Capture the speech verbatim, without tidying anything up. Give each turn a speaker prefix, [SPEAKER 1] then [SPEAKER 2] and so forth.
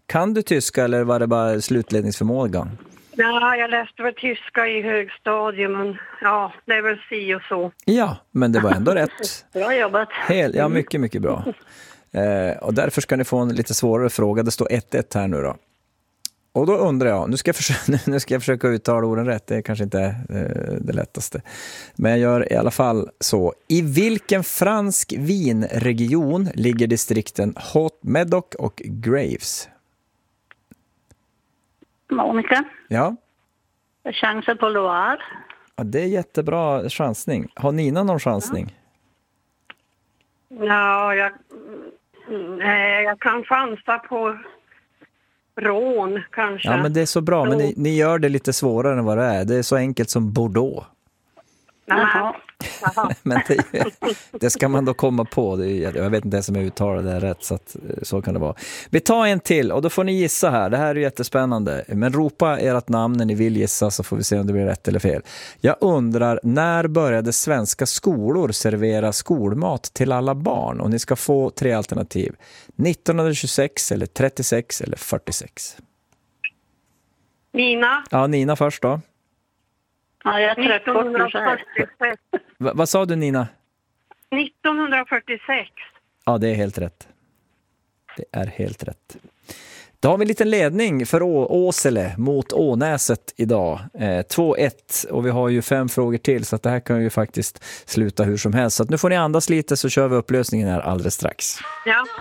[SPEAKER 1] Kan du tyska eller var det bara slutledningsförmåga?
[SPEAKER 2] Ja, jag läste väl tyska i högstadium, men ja, det är väl si och så.
[SPEAKER 1] Ja, men det var ändå rätt.
[SPEAKER 2] Bra jobbat.
[SPEAKER 1] Hel, ja, mycket, mycket bra. Eh, och därför ska ni få en lite svårare fråga. Det står ett ett här nu då. Och då undrar jag, nu ska jag, försöka, nu ska jag försöka uttala orden rätt, det är kanske inte eh, det lättaste. Men jag gör i alla fall så. I vilken fransk vinregion ligger distrikten Haut-Médoc och Graves?
[SPEAKER 3] Monica?
[SPEAKER 1] Ja.
[SPEAKER 3] Chanser på Loire?
[SPEAKER 1] Ja, det är jättebra chansning. Har Nina någon chansning?
[SPEAKER 2] Ja, jag, nej, jag kan chansa på Rån kanske.
[SPEAKER 1] Ja, men det är så bra, men ni, ni gör det lite svårare än vad det är. Det är så enkelt som Bordeaux.
[SPEAKER 2] Jaha.
[SPEAKER 1] Men det, det ska man då komma på. Det är, jag vet inte ens om jag uttalar det rätt, så att, så kan det vara. Vi tar en till och då får ni gissa här. Det här är jättespännande. Men ropa ert namn när ni vill gissa, så får vi se om det blir rätt eller fel. Jag undrar, när började svenska skolor servera skolmat till alla barn? Och ni ska få tre alternativ. nittonhundratjugosex eller trettiosex eller fyrtiosex.
[SPEAKER 2] Nina?
[SPEAKER 1] Ja, Nina först då.
[SPEAKER 3] Ja, jag är trött bort nu så här.
[SPEAKER 2] nittonhundrafyrtiosex.
[SPEAKER 1] Va, vad sa du, Nina?
[SPEAKER 2] nittonhundrafyrtiosex.
[SPEAKER 1] Ja, det är helt rätt. Det är helt rätt. Då har vi en liten ledning för Å- Åsele mot Ånäset idag. Eh, två ett, och vi har ju fem frågor till, så att det här kan ju faktiskt sluta hur som helst. Så att nu får ni andas lite, så kör vi upplösningen här alldeles strax.
[SPEAKER 2] Ja.